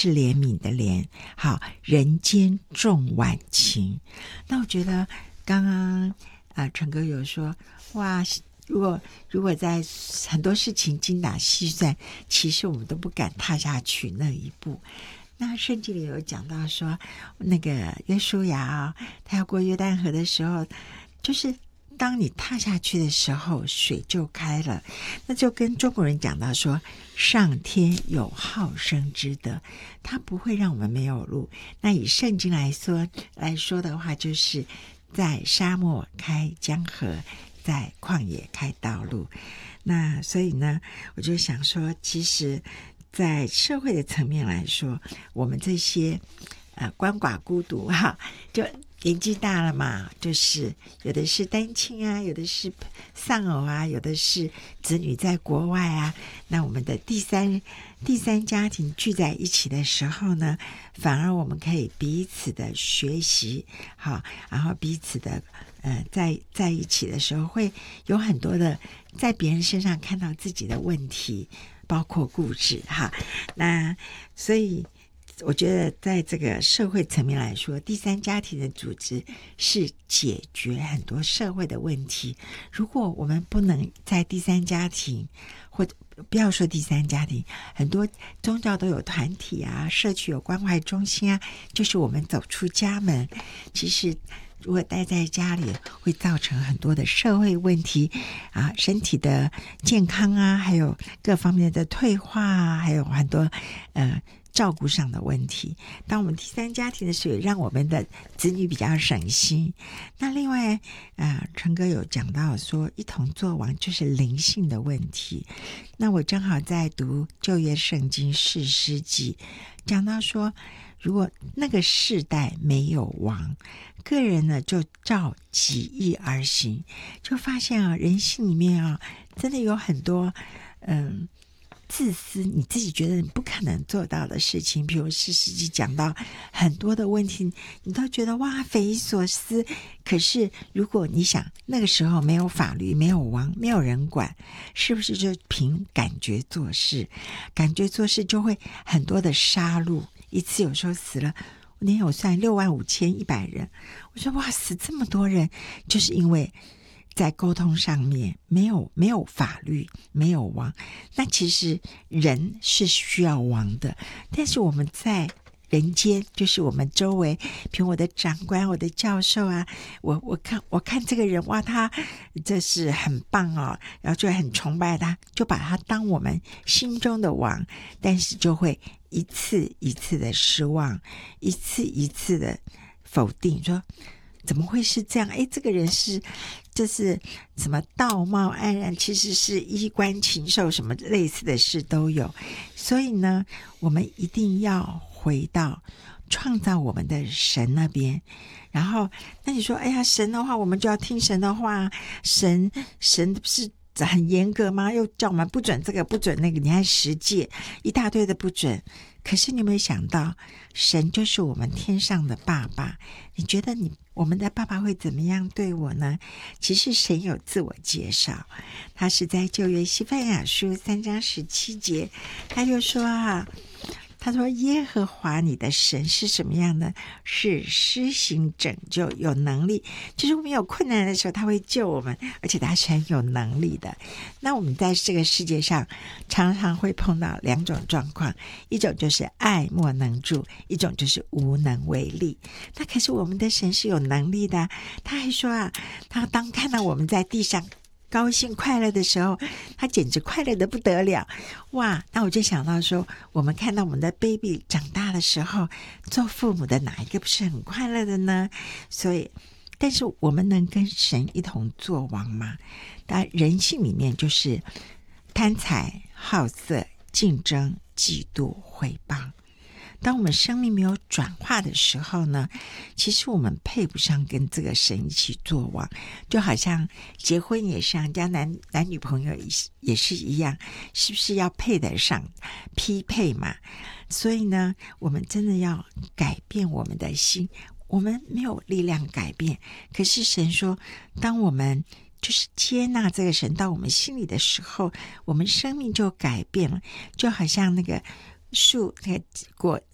是怜悯的怜，好，人间重晚晴。那我觉得刚刚陈哥有说，哇，如果在很多事情精打细算，其实我们都不敢踏下去那一步。那圣经里有讲到说，那个约书亚他要过约旦河的时候，就是当你踏下去的时候，水就开了。那就跟中国人讲到说，上天有好生之德，他不会让我们没有路。那以圣经来说的话，就是在沙漠开江河，在旷野开道路。那所以呢，我就想说，其实在社会的层面来说，我们这些鳏寡孤独就年纪大了嘛，就是有的是单亲啊，有的是丧偶啊，有的是子女在国外啊。那我们的第三家庭聚在一起的时候呢，反而我们可以彼此的学习，好，然后彼此的在一起的时候，会有很多的在别人身上看到自己的问题，包括固执那所以我觉得在这个社会层面来说，第三家庭的组织是解决很多社会的问题。如果我们不能在第三家庭，或不要说第三家庭，很多宗教都有团体啊，社区有关怀中心啊，就是我们走出家门，其实如果待在家里，会造成很多的社会问题身体的健康啊，还有各方面的退化啊，还有很多照顾上的问题。当我们第三家庭的时候，也让我们的子女比较省心。那另外陈哥有讲到说，一同作王就是灵性的问题。那我正好在读旧约圣经士师记，讲到说，如果那个世代没有王，个人呢就照己意而行，就发现人性里面真的有很多自私，你自己觉得你不可能做到的事情。比如士师记讲到很多的问题，你都觉得哇匪夷所思。可是如果你想那个时候没有法律，没有王，没有人管，是不是就凭感觉做事？感觉做事就会很多的杀戮，一次有时候死了，那天我算65100人，我说哇，死这么多人，就是因为在沟通上面没有法律，没有王。那其实人是需要王的，但是我们在人间，就是我们周围，比如我的长官，我的教授啊，我看这个人哇，他这是很棒然后就很崇拜他，就把他当我们心中的王，但是就会一次一次的失望，一次一次的否定，说怎么会是这样？这个人这是什么道貌岸然，其实是衣冠禽兽，什么类似的事都有。所以呢，我们一定要回到创造我们的神那边。然后那你说神的话我们就要听神的话，神不是很严格吗？又叫我们不准这个不准那个，你看10诫一大堆的不准。可是你有没有想到，神就是我们天上的爸爸，你觉得我们的爸爸会怎么样对我呢？其实神有自我介绍，他是在旧约西番雅书3章17节，他就说他说耶和华你的神是什么样的？是施行拯救，有能力，就是我们有困难的时候他会救我们，而且他是很有能力的。那我们在这个世界上常常会碰到2种状况，一种就是爱莫能助，一种就是无能为力。那可是我们的神是有能力的，他还说他当看到我们在地上高兴快乐的时候，他简直快乐的不得了。哇，那我就想到说，我们看到我们的 baby 长大的时候，做父母的哪一个不是很快乐的呢？所以但是我们能跟神一同作王吗？但人性里面就是贪财好色、竞争、嫉妒、毁谤。当我们生命没有转化的时候呢，其实我们配不上跟这个神一起作王。就好像结婚也是，人家男女朋友也是一样，是不是要配得上，匹配嘛？所以呢，我们真的要改变我们的心。我们没有力量改变，可是神说，当我们就是接纳这个神到我们心里的时候，我们生命就改变了。就好像那个树，那个